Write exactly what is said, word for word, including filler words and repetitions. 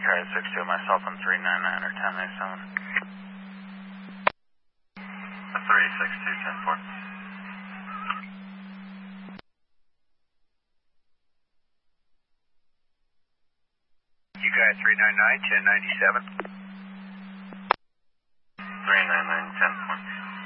Carry six two, myself on three nine nine or ten ninety-seven. three six two, ten four. You got three nine nine, ten ninety-seven. three nine nine, ten four.